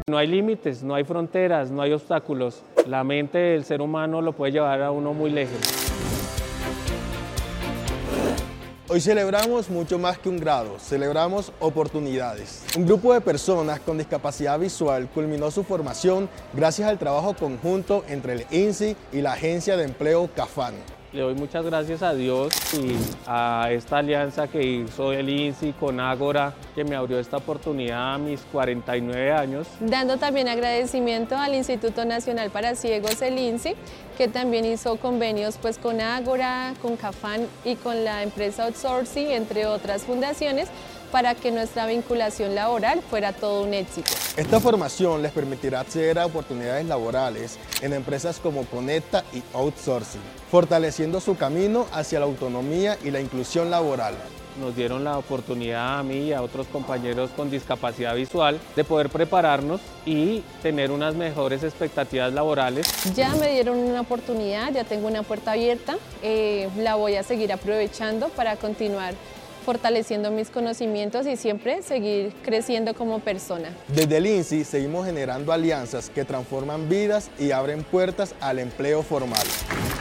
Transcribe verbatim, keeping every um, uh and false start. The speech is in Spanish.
No hay límites, no hay fronteras, no hay obstáculos. La mente del ser humano lo puede llevar a uno muy lejos. Hoy celebramos mucho más que un grado, celebramos oportunidades. Un grupo de personas con discapacidad visual culminó su formación gracias al trabajo conjunto entre el I N S I y la agencia de empleo CAFAN. Le doy muchas gracias a Dios y a esta alianza que hizo el I N S I con Ágora, que me abrió esta oportunidad a mis cuarenta y nueve años. Dando también agradecimiento al Instituto Nacional para Ciegos, el I N S I, que también hizo convenios pues, con Ágora, con CAFAN y con la empresa Outsourcing, entre otras fundaciones, para que nuestra vinculación laboral fuera todo un éxito. Esta formación les permitirá acceder a oportunidades laborales en empresas como Conecta y Outsourcing, fortaleciendo su camino hacia la autonomía y la inclusión laboral. Nos dieron la oportunidad a mí y a otros compañeros con discapacidad visual de poder prepararnos y tener unas mejores expectativas laborales. Ya me dieron una oportunidad, ya tengo una puerta abierta, eh, la voy a seguir aprovechando para continuar fortaleciendo mis conocimientos y siempre seguir creciendo como persona. Desde el I N S I seguimos generando alianzas que transforman vidas y abren puertas al empleo formal.